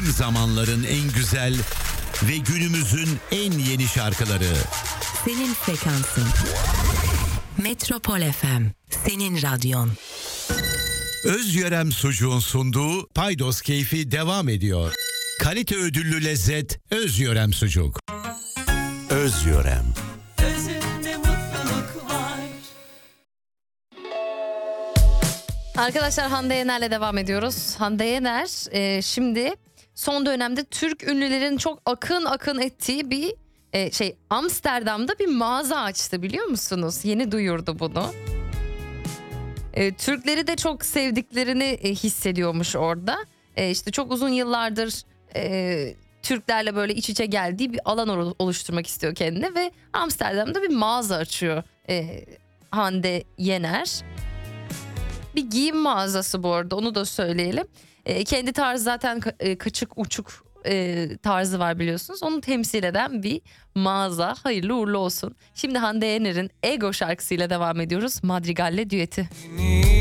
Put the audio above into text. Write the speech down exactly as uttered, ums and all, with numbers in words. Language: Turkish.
Tüm zamanların en güzel ve günümüzün en yeni şarkıları. Senin frekansın. Metropol F M. Senin radyon. Özyörem Sucuğun sunduğu Paydos Keyfi devam ediyor. Kalite ödüllü lezzet Özyörem Sucuk. Özyörem. Özünde mutluluk var. Arkadaşlar, Hande Yener'le devam ediyoruz. Hande Yener e, şimdi son dönemde Türk ünlülerin çok akın akın ettiği bir e, şey Amsterdam'da bir mağaza açtı, biliyor musunuz? Yeni duyurdu bunu. E, Türkleri de çok sevdiklerini e, hissediyormuş orada. E, işte çok uzun yıllardır e, Türklerle böyle iç içe geldiği bir alan oluşturmak istiyor kendine ve Amsterdam'da bir mağaza açıyor e, Hande Yener. Bir giyim mağazası bu arada, onu da söyleyelim. E, kendi tarzı zaten ka- e, kaçık uçuk e, tarzı var biliyorsunuz. Onu temsil eden bir mağaza. Hayırlı uğurlu olsun. Şimdi Hande Yener'in Ego şarkısıyla devam ediyoruz. Madrigal'le düeti.